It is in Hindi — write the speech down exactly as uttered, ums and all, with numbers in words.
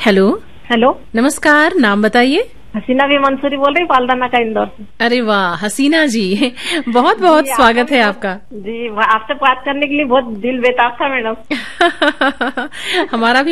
हेलो। हेलो, नमस्कार, नाम बताइए। हसीना भी मंसूरी बोल रही, पालदाना का इंदौर से। अरे वाह हसीना जी, बहुत बहुत स्वागत है आपका। जी, आपसे बात करने के लिए बहुत दिल बेताब था मैडम। हमारा भी